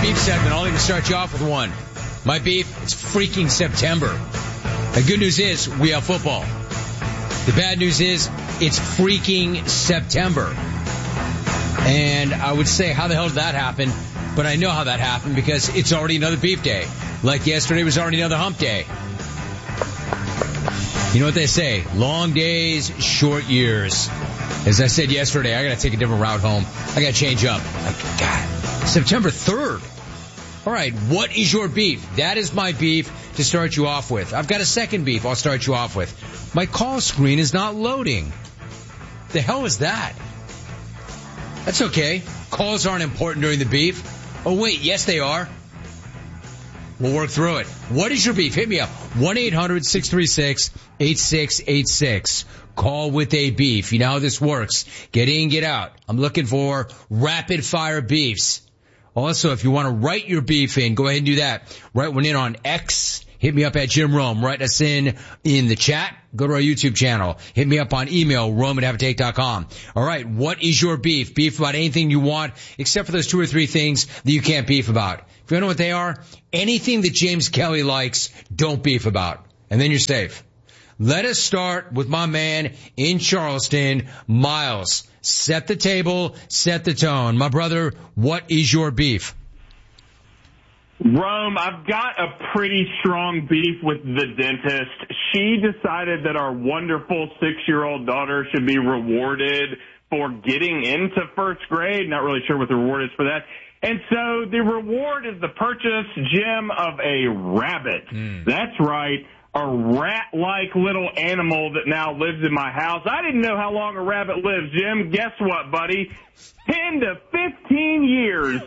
beef segment. I'll even start you off with one. My beef, it's freaking September. The good news is we have football. The bad news is it's freaking September. And I would say, how the hell did that happen? But I know how that happened because it's already another beef day. Like yesterday was already another hump day. You know what they say? Long days, short years. As I said yesterday, I got to take a different route home. I got to change up. Like, God, September 3rd. All right, what is your beef? That is my beef to start you off with. I've got a second beef I'll start you off with. My call screen is not loading. The hell is that? That's okay. Calls aren't important during the beef. Oh, wait, yes, they are. We'll work through it. What is your beef? Hit me up. 1-800-636-8686. Call with a beef. You know how this works. Get in, get out. I'm looking for rapid fire beefs. Also, if you want to write your beef in, go ahead and do that. Write one in on X. Hit me up at Jim Rome. Write us in the chat. Go to our YouTube channel. Hit me up on email, rome@haveatake.com. All right, what is your beef? Beef about anything you want, except for those 2 or 3 things that you can't beef about. If you don't know what they are, anything that James Kelly likes, don't beef about. And then you're safe. Let us start with my man in Charleston, Miles. Set the table, set the tone. My brother, what is your beef? Rome, I've got a pretty strong beef with the dentist. She decided that our wonderful 6-year-old daughter should be rewarded for getting into first grade. Not really sure what the reward is for that. And so the reward is the purchase, Jim, of a rabbit. That's right. A rat-like little animal that now lives in my house. I didn't know how long a rabbit lives, Jim. Guess what, buddy? 10 to 15 years.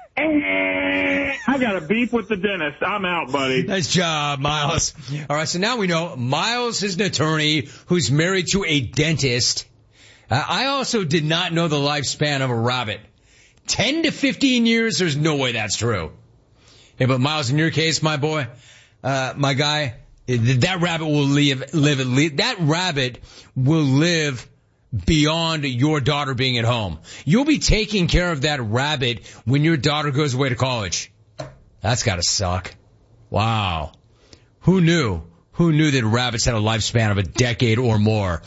I got a beef with the dentist. I'm out, buddy. Nice job, Miles. All right, so now we know Miles is an attorney who's married to a dentist. I also did not know the lifespan of a rabbit. 10 to 15 years, there's no way that's true. Hey, but Miles, in your case, my boy, my guy, that rabbit will that rabbit will live beyond your daughter being at home. You'll be taking care of that rabbit when your daughter goes away to college. That's gotta suck. Wow. Who knew? Who knew that rabbits had a lifespan of a decade or more?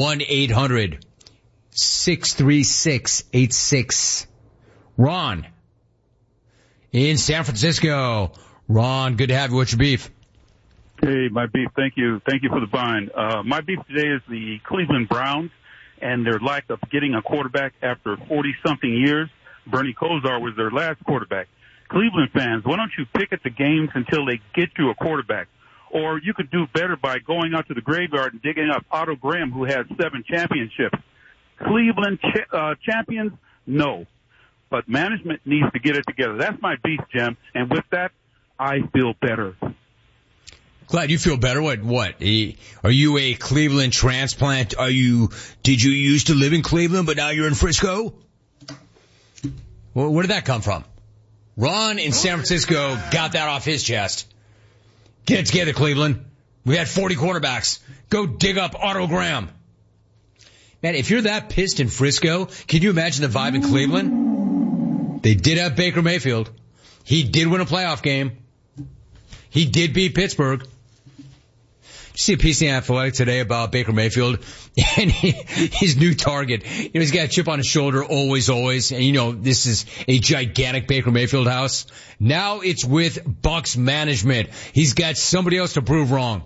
1-800-636-86. Ron in San Francisco. Ron, good to have you. What's your beef? Hey, my beef. Thank you. Thank you for the bind. My beef today is the Cleveland Browns and their lack of getting a quarterback after 40-something years. Bernie Kosar was their last quarterback. Cleveland fans, why don't you pick at the games until they get you a quarterback? Or you could do better by going out to the graveyard and digging up Otto Graham, who has 7 championships. Cleveland champions? No. But management needs to get it together. That's my beef, Jim. And with that, I feel better. Glad you feel better. What? Are you a Cleveland transplant? Did you used to live in Cleveland, but now you're in Frisco? Well, where did that come from? Ron in San Francisco got that off his chest. Get it together, Cleveland. We had 40 quarterbacks. Go dig up Otto Graham. Man, if you're that pissed in Frisco, can you imagine the vibe in Cleveland? They did have Baker Mayfield. He did win a playoff game. He did beat Pittsburgh. Did you see a piece in Athletic today about Baker Mayfield and his new target? You know, he's got a chip on his shoulder, always. And you know, this is a gigantic Baker Mayfield house. Now it's with Bucs management. He's got somebody else to prove wrong.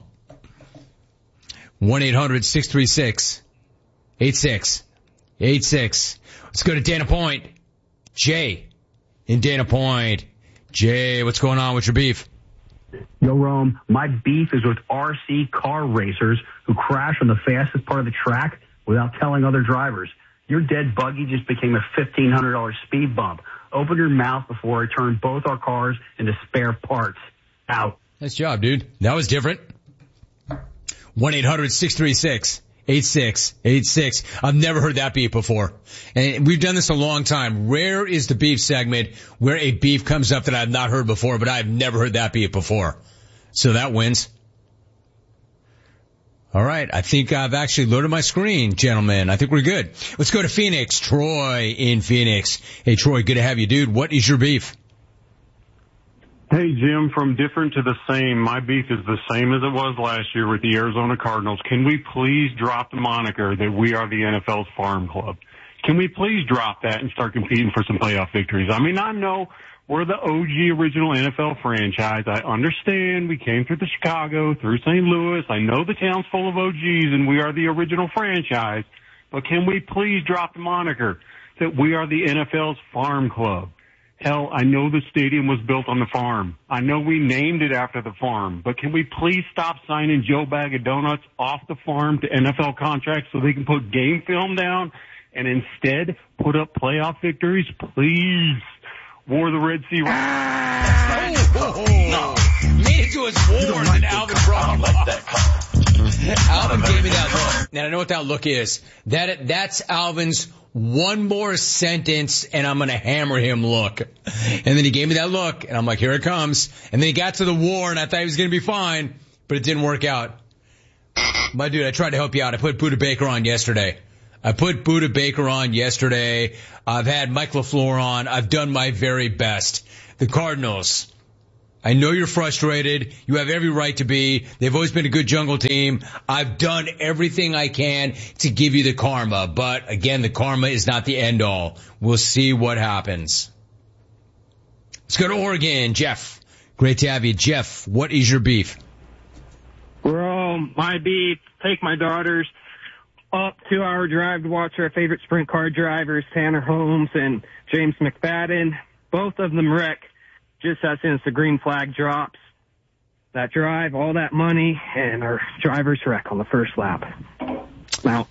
1-800-636-8686. Let's go to Dana Point. Jay in Dana Point. Jay, what's going on with your beef? Yo, Rome, my beef is with RC car racers who crash on the fastest part of the track without telling other drivers. Your dead buggy just became a $1,500 speed bump. Open your mouth before I turn both our cars into spare parts. Out. Nice job, dude. That was different. 1-800-636-8686. I've never heard that beef before. And we've done this a long time. Rare is the beef segment where a beef comes up that I've not heard before, but I've never heard that beef before. So that wins. All right. I think I've actually loaded my screen, gentlemen. I think we're good. Let's go to Phoenix. Troy in Phoenix. Hey, Troy, good to have you, dude. What is your beef? Hey, Jim, from different to the same, my beef is the same as it was last year with the Arizona Cardinals. Can we please drop the moniker that we are the NFL's farm club? Can we please drop that and start competing for some playoff victories? I mean, I know we're the OG original NFL franchise. I understand we came through Chicago, through St. Louis. I know the town's full of OGs and we are the original franchise. But can we please drop the moniker that we are the NFL's farm club? Hell, I know the stadium was built on the farm. I know we named it after the farm. But can we please stop signing Joe Bag of Donuts off the farm to NFL contracts so they can put game film down and instead put up playoff victories? Please. War the Red Sea. Made it to his war, and Alvin brought him up. Alvin gave me that look. And I know what that look is. That's Alvin's one more sentence and I'm going to hammer him look. And then he gave me that look and I'm like, here it comes. And then he got to the war and I thought he was going to be fine, but it didn't work out. My dude, I tried to help you out. I put Buda Baker on yesterday. I've had Mike LaFleur on. I've done my very best. The Cardinals, I know you're frustrated. You have every right to be. They've always been a good jungle team. I've done everything I can to give you the karma. But again, the karma is not the end all. We'll see what happens. Let's go to Oregon. Jeff, great to have you. Jeff, what is your beef? Bro, my beef, take my daughters up 2-hour drive to watch our favorite sprint car drivers, Tanner Holmes and James McFadden. Both of them wreck just as soon as the green flag drops. That drive, all that money, and our drivers wreck on the first lap. Now,